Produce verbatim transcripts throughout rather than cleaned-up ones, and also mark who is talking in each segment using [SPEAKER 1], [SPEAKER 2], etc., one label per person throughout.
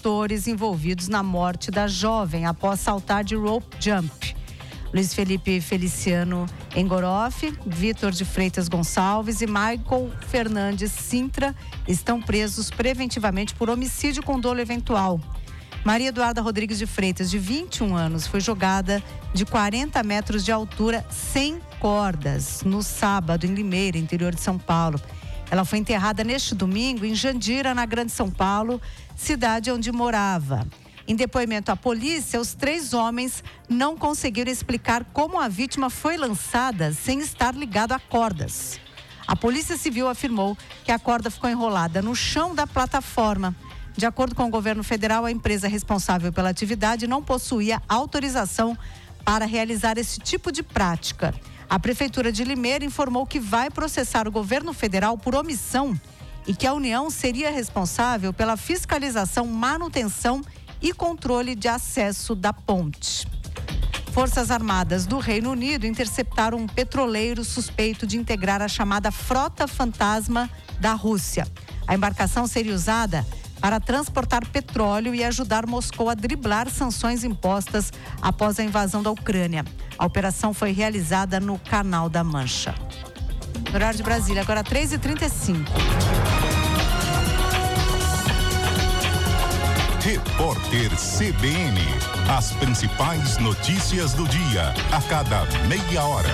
[SPEAKER 1] instrutores envolvidos na morte da jovem após saltar de rope jump. Luiz Felipe Feliciano Engoroff, Vitor de Freitas Gonçalves e Michael Fernandes Sintra estão presos preventivamente por homicídio com dolo eventual. Maria Eduarda Rodrigues de Freitas, de vinte e um anos, foi jogada de quarenta metros de altura sem cordas no sábado em Limeira, interior de São Paulo. Ela foi enterrada neste domingo em Jandira, na Grande São Paulo, cidade onde morava. Em depoimento à polícia, os três homens não conseguiram explicar como a vítima foi lançada sem estar ligado a cordas. A Polícia Civil afirmou que a corda ficou enrolada no chão da plataforma. De acordo com o governo federal, a empresa responsável pela atividade não possuía autorização para realizar esse tipo de prática. A Prefeitura de Limeira informou que vai processar o governo federal por omissão e que a União seria responsável pela fiscalização, manutenção e controle de acesso da ponte. Forças Armadas do Reino Unido interceptaram um petroleiro suspeito de integrar a chamada Frota Fantasma da Rússia. A embarcação seria usada para transportar petróleo e ajudar Moscou a driblar sanções impostas após a invasão da Ucrânia. A operação foi realizada no Canal da Mancha. No horário de Brasília, agora três e trinta e cinco.
[SPEAKER 2] Repórter C B N. As principais notícias do dia, a cada meia hora.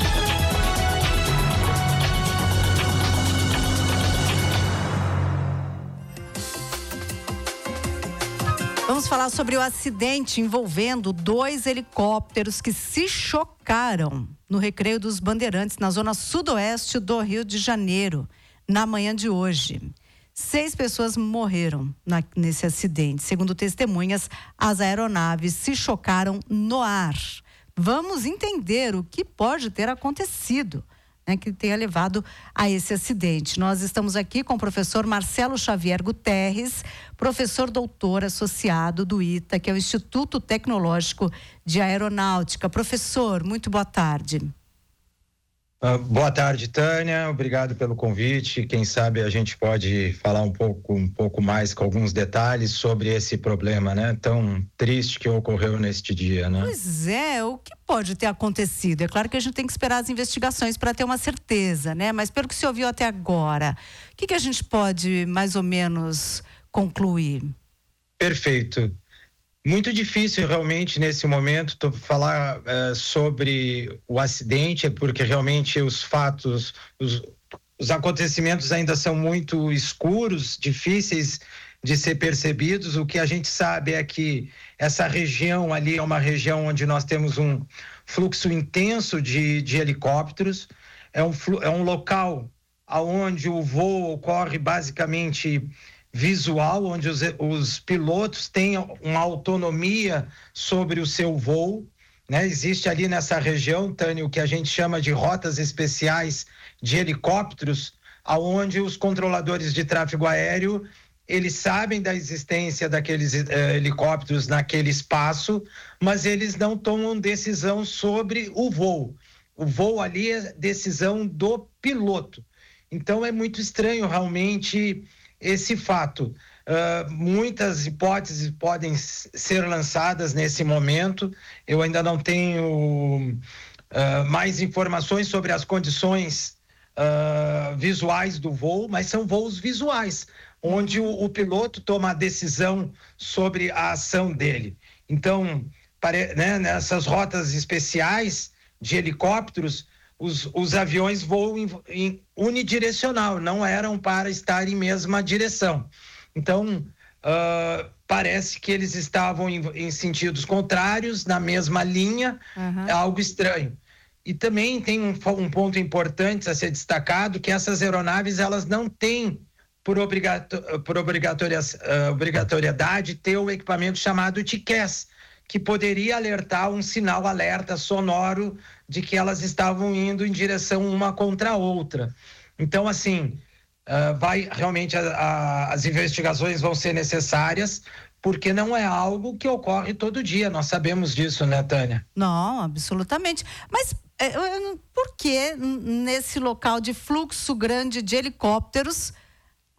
[SPEAKER 1] Vamos falar sobre o acidente envolvendo dois helicópteros que se chocaram no Recreio dos Bandeirantes, na zona sudoeste do Rio de Janeiro, na manhã de hoje. Seis pessoas morreram na, nesse acidente. Segundo testemunhas, as aeronaves se chocaram no ar. Vamos entender o que pode ter acontecido, né, que tenha levado a esse acidente. Nós estamos aqui com o professor Marcelo Xavier Guterres, professor doutor associado do I T A, que é o Instituto Tecnológico de Aeronáutica. Professor, muito boa tarde.
[SPEAKER 3] Uh, boa tarde, Tânia, obrigado pelo convite. Quem sabe a gente pode falar um pouco, um pouco mais com alguns detalhes sobre esse problema, né, tão triste que ocorreu neste dia, né?
[SPEAKER 1] Pois é, o que pode ter acontecido? É claro que a gente tem que esperar as investigações para ter uma certeza, né? Mas pelo que se ouviu até agora, o que, que a gente pode mais ou menos concluir? Perfeito.
[SPEAKER 3] Muito difícil realmente nesse momento tô, falar uh, sobre o acidente, porque realmente os fatos, os, os acontecimentos ainda são muito escuros, difíceis de ser percebidos. O que a gente sabe é que essa região ali é uma região onde nós temos um fluxo intenso de, de helicópteros, é um, é um local onde o voo ocorre basicamente visual, onde os, os pilotos têm uma autonomia sobre o seu voo, né? Existe ali nessa região, Tânia, o que a gente chama de rotas especiais de helicópteros, aonde os controladores de tráfego aéreo, eles sabem da existência daqueles eh, helicópteros naquele espaço, mas eles não tomam decisão sobre o voo. O voo ali é decisão do piloto. Então é muito estranho realmente esse fato. Uh, muitas hipóteses podem ser lançadas nesse momento. Eu ainda não tenho uh, mais informações sobre as condições uh, visuais do voo, mas são voos visuais, onde o, o piloto toma a decisão sobre a ação dele. Então, pare, né, nessas rotas especiais de helicópteros, Os, os aviões voam em, em unidirecional, não eram para estar em mesma direção. Então, uh, parece que eles estavam em, em sentidos contrários, na mesma linha, uhum. É algo estranho. E também tem um, um ponto importante a ser destacado, que essas aeronaves, elas não têm, por, obrigato, por obrigatória, uh, obrigatoriedade, ter o equipamento chamado T C A S, que poderia alertar um sinal alerta sonoro de que elas estavam indo em direção uma contra a outra. Então, assim, uh, vai realmente a, a, as investigações vão ser necessárias, porque não é algo que ocorre todo dia, nós sabemos disso, né, Tânia?
[SPEAKER 1] Não, absolutamente. Mas é, por que nesse local de fluxo grande de helicópteros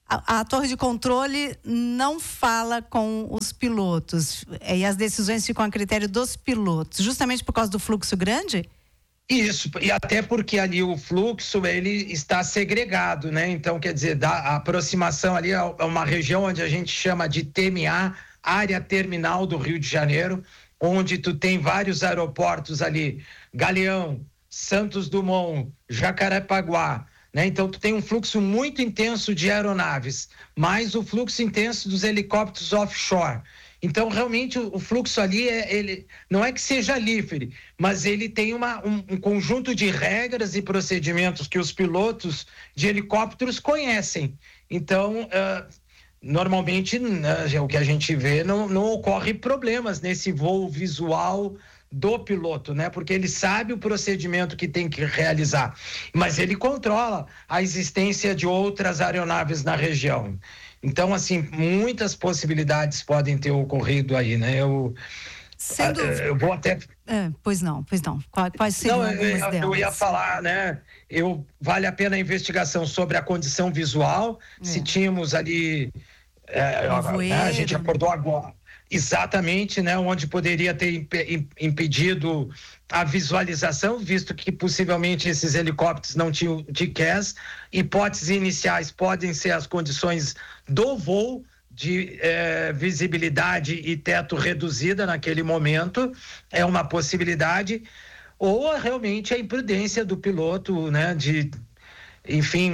[SPEAKER 1] A, a torre de controle não fala com os pilotos e as decisões ficam a critério dos pilotos, justamente por causa do fluxo grande?
[SPEAKER 3] Isso, e até porque ali o fluxo, ele está segregado, né? Então, quer dizer, a aproximação ali é uma região onde a gente chama de T M A, Área Terminal do Rio de Janeiro, onde tu tem vários aeroportos ali, Galeão, Santos Dumont, Jacarepaguá, né? Então, tu tem um fluxo muito intenso de aeronaves, mais o fluxo intenso dos helicópteros offshore. Então, realmente, o, o fluxo ali, é, ele, não é que seja livre, mas ele tem uma, um, um conjunto de regras e procedimentos que os pilotos de helicópteros conhecem. Então, uh, normalmente, uh, o que a gente vê, não, não ocorre problemas nesse voo visual do piloto, né? Porque ele sabe o procedimento que tem que realizar, mas ele controla a existência de outras aeronaves na região. Então, assim, muitas possibilidades podem ter ocorrido aí, né? Eu,
[SPEAKER 1] Sendo...
[SPEAKER 3] eu vou até...
[SPEAKER 1] É, pois não, pois não. Quais seriam
[SPEAKER 3] não,
[SPEAKER 1] algumas
[SPEAKER 3] eu,
[SPEAKER 1] delas?
[SPEAKER 3] eu ia falar, né? Eu, vale a pena a investigação sobre a condição visual, é. Se tínhamos ali... É, né, a gente acordou agora. Exatamente, né? Onde poderia ter impedido a visualização, visto que possivelmente esses helicópteros não tinham T C A S. Hipóteses iniciais podem ser as condições do voo, de eh, visibilidade e teto reduzida naquele momento, é uma possibilidade, ou realmente a imprudência do piloto, né? De enfim,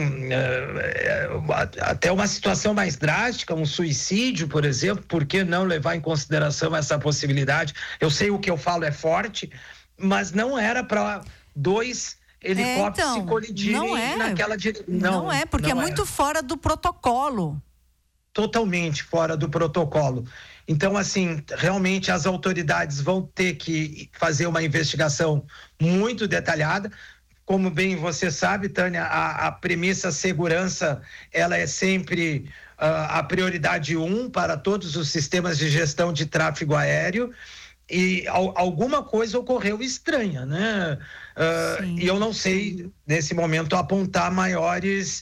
[SPEAKER 3] até uma situação mais drástica, um suicídio, por exemplo, por que não levar em consideração essa possibilidade? Eu sei o que eu falo é forte, mas não era para dois helicópteros é, então, se colidirem
[SPEAKER 1] não é,
[SPEAKER 3] naquela direção.
[SPEAKER 1] Não, não é, porque não é muito é. fora do protocolo.
[SPEAKER 3] Totalmente fora do protocolo. Então, assim, realmente as autoridades vão ter que fazer uma investigação muito detalhada. Como bem você sabe, Tânia, a, a premissa segurança, ela é sempre uh, a prioridade um para todos os sistemas de gestão de tráfego aéreo, e al, alguma coisa ocorreu estranha, né? Uh, e eu não sei, nesse momento, apontar maiores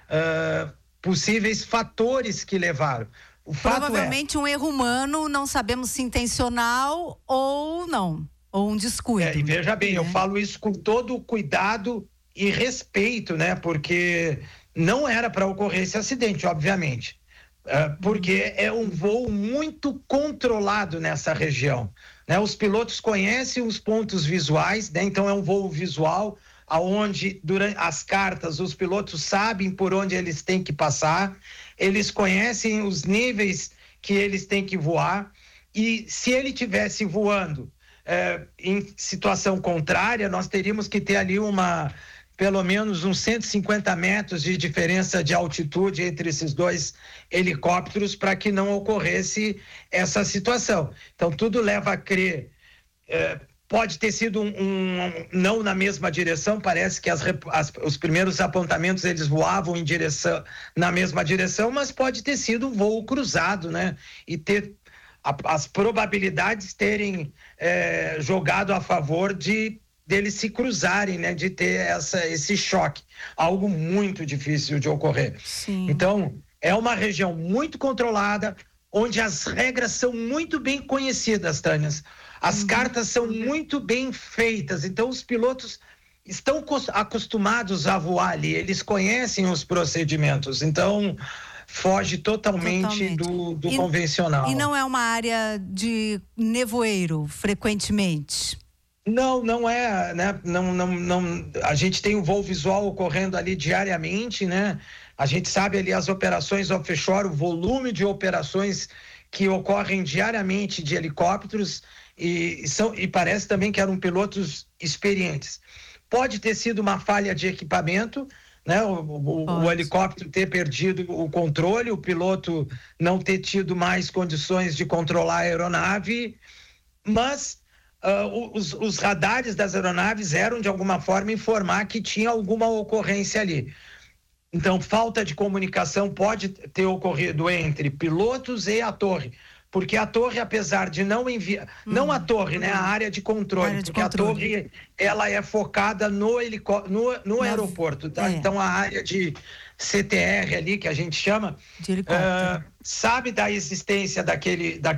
[SPEAKER 3] uh, possíveis fatores que levaram. O
[SPEAKER 1] Provavelmente
[SPEAKER 3] fato é,
[SPEAKER 1] um erro humano, não sabemos se intencional ou não. Ou um descuido.
[SPEAKER 3] É, e veja bem, é. eu falo isso com todo o cuidado e respeito, né? Porque não era para ocorrer esse acidente, obviamente. Uh, porque é um voo muito controlado nessa região, né? Os pilotos conhecem os pontos visuais, né? Então é um voo visual, aonde durante as cartas os pilotos sabem por onde eles têm que passar, eles conhecem os níveis que eles têm que voar, e se ele tivesse voando É, em situação contrária, nós teríamos que ter ali uma, pelo menos uns cento e cinquenta metros de diferença de altitude entre esses dois helicópteros para que não ocorresse essa situação. Então, tudo leva a crer, é, pode ter sido um, um, não na mesma direção, parece que as, as, os primeiros apontamentos eles voavam em direção, na mesma direção, mas pode ter sido um voo cruzado, né? E ter as probabilidades terem é, jogado a favor de deles se cruzarem, né, de ter essa, esse choque, algo muito difícil de ocorrer.
[SPEAKER 1] Sim.
[SPEAKER 3] Então, é uma região muito controlada, onde as regras são muito bem conhecidas, Tânia. As uhum. cartas são muito bem feitas, então os pilotos estão acostumados a voar ali, eles conhecem os procedimentos, então foge totalmente, totalmente. do, do
[SPEAKER 1] e,
[SPEAKER 3] convencional.
[SPEAKER 1] E não é uma área de nevoeiro, frequentemente?
[SPEAKER 3] Não, não é, né? Não, não, não. A gente tem o voo visual ocorrendo ali diariamente, né? A gente sabe ali as operações offshore, o volume de operações que ocorrem diariamente de helicópteros e, são, e parece também que eram pilotos experientes. Pode ter sido uma falha de equipamento, né? O, o, o helicóptero ter perdido o controle, o piloto não ter tido mais condições de controlar a aeronave, mas uh, os, os radares das aeronaves eram de alguma forma informar que tinha alguma ocorrência ali. Então, falta de comunicação pode ter ocorrido entre pilotos e a torre, porque a torre, apesar de não enviar, hum. não a torre, né, a área de controle, área de porque controle. A torre, ela é focada no, helicó no, no aeroporto, tá? É. Então a área de C T R ali, que a gente chama,
[SPEAKER 1] de helicóptero.
[SPEAKER 3] Uh, sabe da existência daquele, daquele